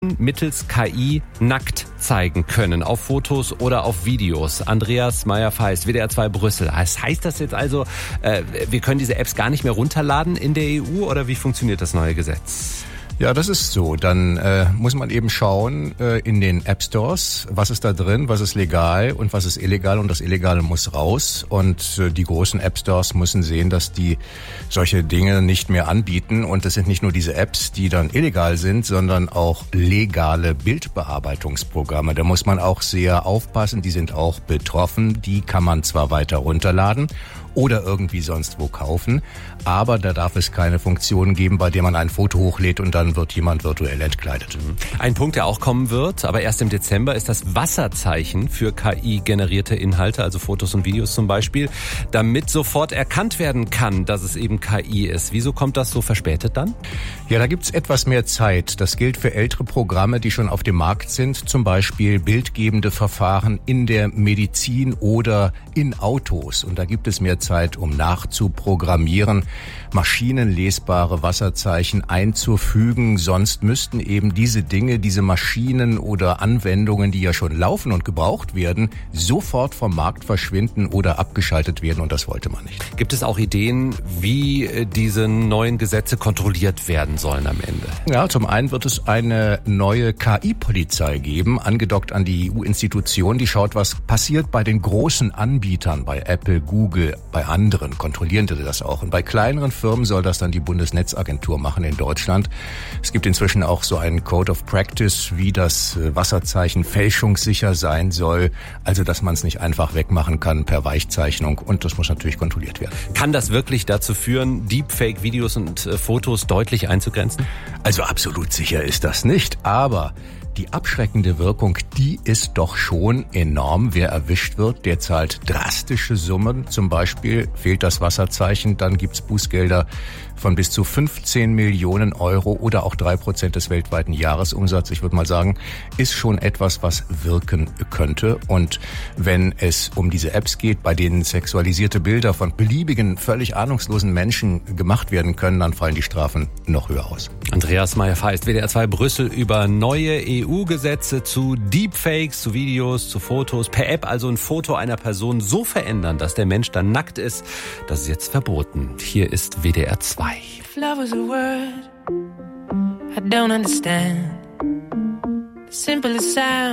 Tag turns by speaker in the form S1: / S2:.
S1: Menschen mittels KI nackt zeigen können, auf Fotos oder auf Videos. Andreas Meyer-Feist, WDR 2 Brüssel. Heißt das jetzt also, wir können diese Apps gar nicht mehr runterladen in der EU oder wie funktioniert das neue Gesetz?
S2: Ja, das ist so. Dann muss man eben schauen in den App Stores, was ist da drin, was ist legal und was ist illegal, und das Illegale muss raus. Und die großen App Stores müssen sehen, dass die solche Dinge nicht mehr anbieten. Und es sind nicht nur diese Apps, die dann illegal sind, sondern auch legale Bildbearbeitungsprogramme. Da muss man auch sehr aufpassen, die sind auch betroffen. Die kann man zwar weiter runterladen oder irgendwie sonst wo kaufen, aber da darf es keine Funktion geben, bei der man ein Foto hochlädt und dann wird jemand virtuell entkleidet.
S1: Ein Punkt, der auch kommen wird, aber erst im Dezember, ist das Wasserzeichen für KI-generierte Inhalte, also Fotos und Videos zum Beispiel, damit sofort erkannt werden kann, dass es eben KI ist. Wieso kommt das so verspätet dann?
S2: Ja, da gibt's etwas mehr Zeit. Das gilt für ältere Programme, die schon auf dem Markt sind, zum Beispiel bildgebende Verfahren in der Medizin oder in Autos. Und da gibt es mehr Zeit, um nachzuprogrammieren, maschinenlesbare Wasserzeichen einzufügen. Sonst müssten eben diese Dinge, diese Maschinen oder Anwendungen, die ja schon laufen und gebraucht werden, sofort vom Markt verschwinden oder abgeschaltet werden, und das wollte man nicht.
S1: Gibt es auch Ideen, wie diese neuen Gesetze kontrolliert werden sollen am Ende?
S2: Ja, zum einen wird es eine neue KI-Polizei geben, angedockt an die EU-Institution, die schaut, was passiert bei den großen Anbietern, bei Apple, Google, bei anderen, kontrollieren die das auch. Und bei kleineren Firmen soll das dann die Bundesnetzagentur machen in Deutschland. Es gibt inzwischen auch so einen Code of Practice, wie das Wasserzeichen fälschungssicher sein soll, also dass man es nicht einfach wegmachen kann per Weichzeichnung, und das muss natürlich kontrolliert werden.
S1: Kann das wirklich dazu führen, Deepfake-Videos und Fotos deutlich einzugrenzen?
S2: Also absolut sicher ist das nicht, aber die abschreckende Wirkung, die ist doch schon enorm. Wer erwischt wird, der zahlt drastische Summen. Zum Beispiel fehlt das Wasserzeichen, dann gibt's Bußgelder von bis zu 15 Millionen Euro oder auch 3% des weltweiten Jahresumsatzes. Ich würde mal sagen, ist schon etwas, was wirken könnte. Und wenn es um diese Apps geht, bei denen sexualisierte Bilder von beliebigen, völlig ahnungslosen Menschen gemacht werden können, dann fallen die Strafen noch höher aus.
S1: Andreas Meyer-Feist, WDR 2 Brüssel, über neue EU-Gesetze zu Deepfakes, zu Videos, zu Fotos. Per App also ein Foto einer Person so verändern, dass der Mensch dann nackt ist. Das ist jetzt verboten. Hier ist WDR 2.
S3: If love was a word I don't understand, the simplest sound